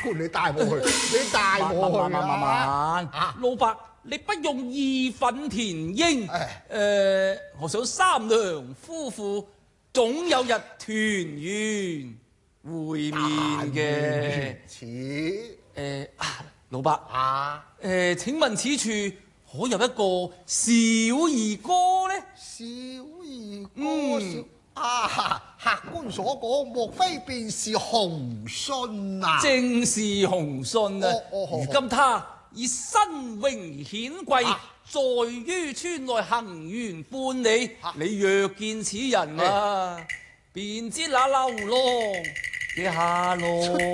官，你帶我去，你帶我去慢，老伯，你不用義憤填膺。我想三娘夫婦總有日團圓會面嘅。老伯請問此處可有一個小兒歌呢？ 小兒歌客官所講，莫非便是紅信啊？ 正是紅信啊！如今他以身榮顯貴，在於村內行緣半里。你若見此人啊，便知那流浪嘅下落。